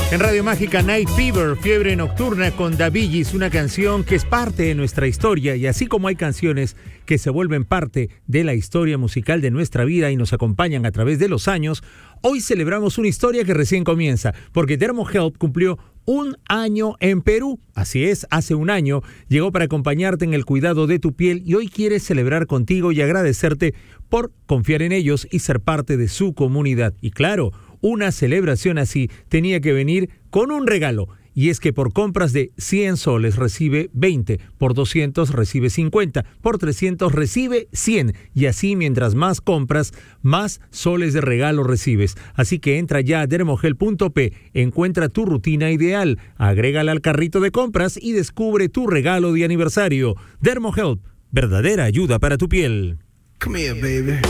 En Radio Mágica, Night Fever, Fiebre Nocturna con Da Bee, una canción que es parte de nuestra historia, y así como hay canciones que se vuelven parte de la historia musical de nuestra vida y nos acompañan a través de los años, hoy celebramos una historia que recién comienza, porque Dermohelp cumplió 1 año en Perú. Así es, hace 1 año llegó para acompañarte en el cuidado de tu piel y hoy quiere celebrar contigo y agradecerte por confiar en ellos y ser parte de su comunidad. Y claro, una celebración así tenía que venir con un regalo. Y es que por compras de 100 soles recibe 20, por 200 recibe 50, por 300 recibe 100. Y así mientras más compras, más soles de regalo recibes. Así que entra ya a dermogel.p, encuentra tu rutina ideal, agrégala al carrito de compras y descubre tu regalo de aniversario. Dermohelp, verdadera ayuda para tu piel. Come here, baby.